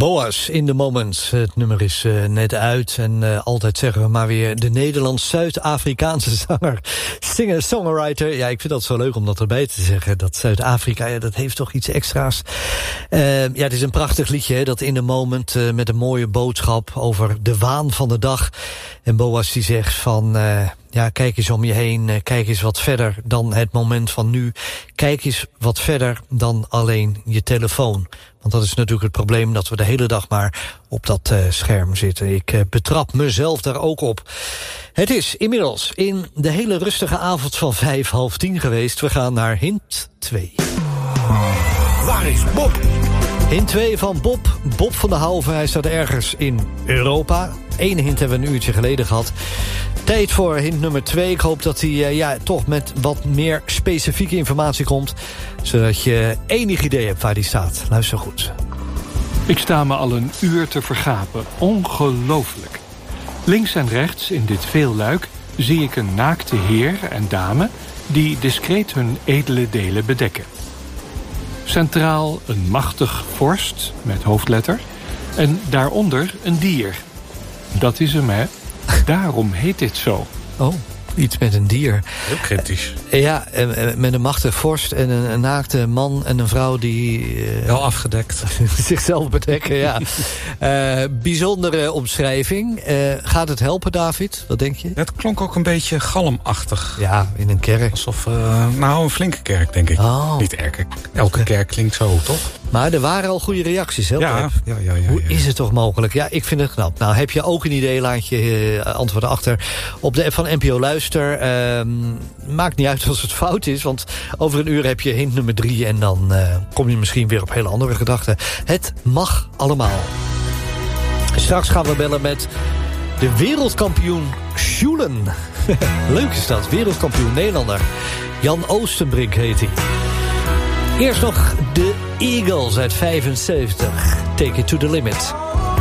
Boas, In The Moment. Het nummer is net uit en altijd zeggen we maar weer de Nederlands-Zuid-Afrikaanse zanger, singer-songwriter. Ja, ik vind dat zo leuk om dat erbij te zeggen. Dat Zuid-Afrika, ja, dat heeft toch iets extra's. Ja, het is een prachtig liedje, hè, dat In The Moment met een mooie boodschap over de waan van de dag. En Boas die zegt van, ja, kijk eens om je heen, kijk eens wat verder dan het moment van nu. Kijk eens wat verder dan alleen je telefoon. Want dat is natuurlijk het probleem, dat we de hele dag maar op dat scherm zitten. Ik betrap mezelf daar ook op. Het is inmiddels in de hele rustige avond van 9:30 geweest. We gaan naar hint 2. Waar is Bob? Hint 2 van Bob. Bob van der Halve. Hij staat ergens in Europa. Eén hint hebben we een uurtje geleden gehad. Tijd voor hint nummer 2. Ik hoop dat hij toch met wat meer specifieke informatie komt, zodat je enig idee hebt waar die staat. Luister goed. Ik sta me al een uur te vergapen. Ongelooflijk. Links en rechts in dit veelluik zie ik een naakte heer en dame die discreet hun edele delen bedekken. Centraal een machtig vorst met hoofdletter en daaronder een dier. Dat is hem, hè? Daarom heet dit zo. Oh, iets met een dier. Heel kritisch. Ja, met een machtig vorst en een naakte man en een vrouw die wel afgedekt. zichzelf bedekken, ja. Bijzondere omschrijving. Gaat het helpen, David? Wat denk je? Het klonk ook een beetje galmachtig. Ja, in een kerk. Alsof, een flinke kerk, denk ik. Oh. Niet elke kerk klinkt zo, toch? Maar er waren al goede reacties, hè? Ja. Hoe is het toch mogelijk? Ja, ik vind het knap. Nou, heb je ook een idee, laat je antwoorden achter op de app van NPO Luister. Maakt niet uit als het fout is, want over een uur heb je hint nummer 3... en dan kom je misschien weer op hele andere gedachten. Het mag allemaal. Straks gaan we bellen met de wereldkampioen Schulen. Leuk is dat, wereldkampioen Nederlander. Jan Oostenbrink heet hij. Eerst nog de Eagles uit 75. Take it to the limit.